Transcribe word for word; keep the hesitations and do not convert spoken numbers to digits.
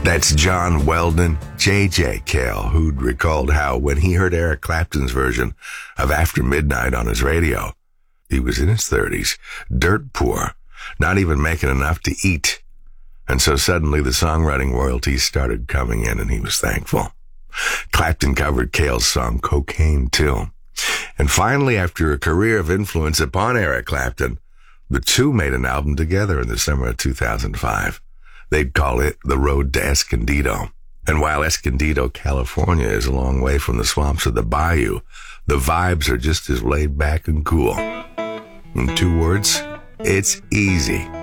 That's John Weldon, J J Cale, who'd recalled how when he heard Eric Clapton's version of After Midnight on his radio, he was in his thirties, dirt poor, not even making enough to eat. And so suddenly the songwriting royalties started coming in and he was thankful. Clapton covered Cale's song Cocaine too. And finally, after a career of influence upon Eric Clapton, the two made an album together in the summer of two thousand five. They'd call it The Road to Escondido. And while Escondido, California is a long way from the swamps of the bayou, the vibes are just as laid back and cool. In two words, it's easy.